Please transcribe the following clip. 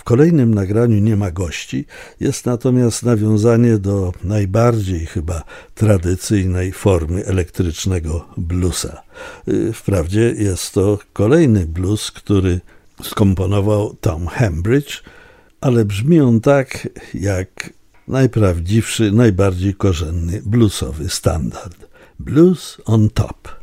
kolejnym nagraniu nie ma gości, jest natomiast nawiązanie do najbardziej chyba tradycyjnej formy elektrycznego bluesa. Wprawdzie jest to kolejny blues, który skomponował Tom Hambridge, ale brzmi on tak jak najprawdziwszy, najbardziej korzenny bluesowy standard. Blues on top.